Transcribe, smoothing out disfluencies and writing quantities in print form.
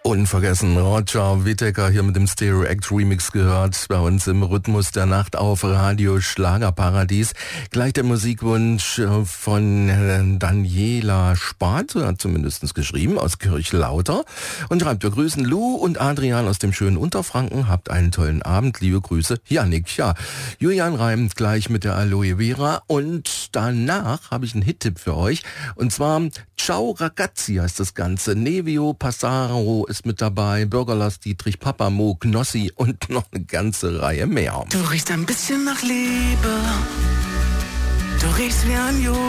Unvergessen, Roger Whittaker hier mit dem Stereo Act Remix gehört, bei uns im Rhythmus der Nacht auf Radio Schlagerparadies. Gleich der Musikwunsch von Daniela Spath, hat zumindest geschrieben, aus Kirchlauter. Und schreibt, wir grüßen Lou und Adrian aus dem schönen Unterfranken. Habt einen tollen Abend, liebe Grüße, Jannik. Ja, Julian reimt gleich mit der Aloe Vera. Und danach habe ich einen Hit-Tipp für euch. Und zwar Ciao Ragazzi heißt das Ganze. Nevio Passaro ist mit dabei, Bürgerlass Dietrich, Papamo, Knossi und noch eine ganze Reihe mehr. Du riechst ein bisschen nach Liebe, du riechst wie ein